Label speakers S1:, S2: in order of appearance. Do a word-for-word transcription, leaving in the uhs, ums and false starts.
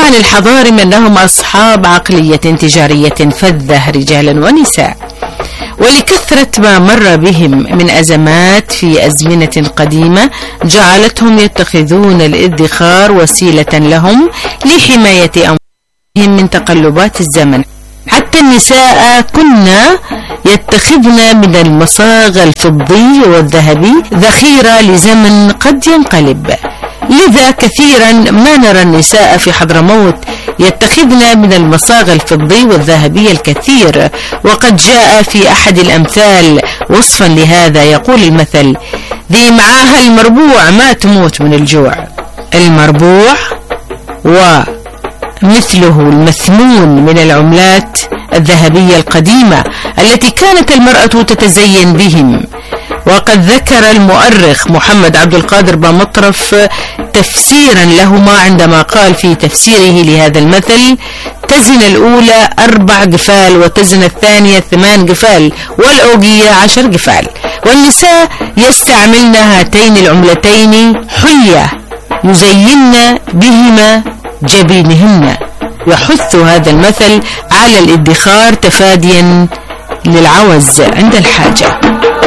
S1: عن الحضارم أنهم أصحاب عقلية تجارية فذة رجالا ونساء، ولكثرة ما مر بهم من أزمات في أزمنة قديمة جعلتهم يتخذون الادخار وسيلة لهم لحماية أموالهم من تقلبات الزمن. حتى النساء كنا يتخذن من المصاغ الفضي والذهبي ذخيرة لزمن قد ينقلب، لذا كثيرا ما نرى النساء في حضرموت يتخذن من المصاغ الفضي والذهبي الكثير. وقد جاء في أحد الأمثال وصفا لهذا، يقول المثل: ذي معاها المربوع ما تموت من الجوع. المربوع ومثله المثمون من العملات الذهبية القديمة التي كانت المرأة تتزين بهم. وقد ذكر المؤرخ محمد عبد القادر بمطرف تفسيرا لهما عندما قال في تفسيره لهذا المثل: تزن الأولى أربع جفال وتزن الثانية ثمان جفال والأوجية عشر جفال. والنساء يستعملن هاتين العملتين حلية يزين بهما جبينهن. يحث هذا المثل على الادخار تفاديا للعوز عند الحاجة.